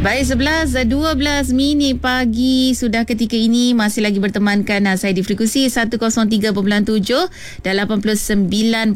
Baik, 11.12 minit pagi sudah ketika ini masih lagi bertemankan saya di frekuensi 103.7 dan 89.4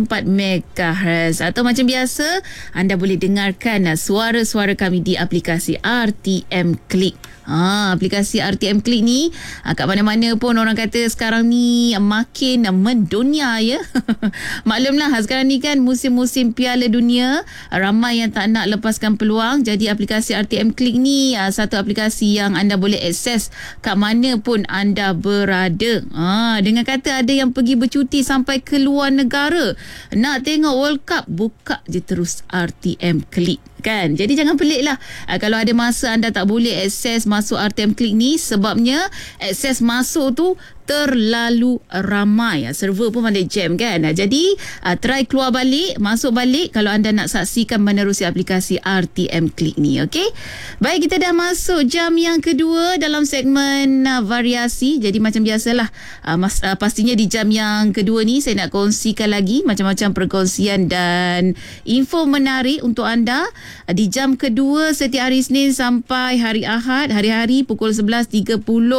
MHz. Atau macam biasa, anda boleh dengarkan suara-suara kami di aplikasi RTM Klik. Aplikasi RTM Klik ni kat mana-mana pun orang kata sekarang ni makin mendunia ya. Maklumlah sekarang ni kan musim-musim Piala Dunia, ramai yang tak nak lepaskan peluang. Jadi aplikasi RTM Klik ni satu aplikasi yang anda boleh akses kat mana pun anda berada. Dengan kata ada yang pergi bercuti sampai ke luar negara, nak tengok World Cup, buka je terus RTM Klik. Kan? Jadi jangan pelik lah kalau ada masa anda tak boleh akses masuk RTM Klik ni, sebabnya akses masuk tu terlalu ramai. Server pun pandai jam kan. Jadi try keluar balik, masuk balik kalau anda nak saksikan menerusi aplikasi RTM Klik ni. Okey. Baik, kita dah masuk jam yang kedua dalam segmen variasi. Jadi macam biasalah, pastinya di jam yang kedua ni saya nak kongsikan lagi macam-macam perkongsian dan info menarik untuk anda. Di jam kedua setiap hari Isnin sampai hari Ahad, hari-hari pukul 11.30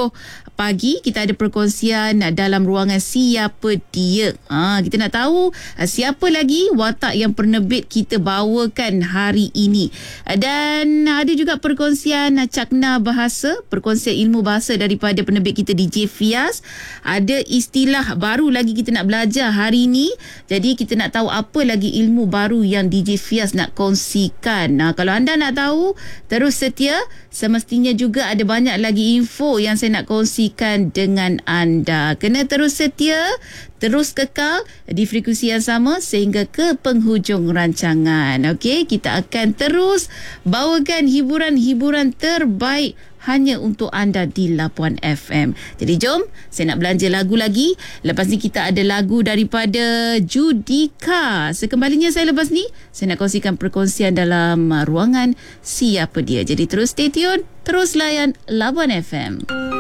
pagi kita ada perkongsian dalam ruangan Siapa Dia. Kita nak tahu siapa lagi watak yang penerbit kita bawakan hari ini. Dan ada juga perkongsian cakna bahasa, perkongsian ilmu bahasa daripada penerbit kita DJ Fias. Ada istilah baru lagi kita nak belajar hari ini. Jadi kita nak tahu apa lagi ilmu baru yang DJ Fias nak kongsikan. Kalau anda nak tahu, terus setia. Semestinya juga ada banyak lagi info yang saya nak kongsikan dengan anda. Kena terus setia, terus kekal di frekuensi yang sama sehingga ke penghujung rancangan. Okey, kita akan terus bawakan hiburan-hiburan terbaik hanya untuk anda di Labuan FM. Jadi jom, saya nak belanja lagu lagi. Lepas ni kita ada lagu daripada Judika. Sekembalinya saya lepas ni, saya nak kongsikan perkongsian dalam ruangan Siapa Dia. Jadi terus stay tune, terus layan Labuan FM.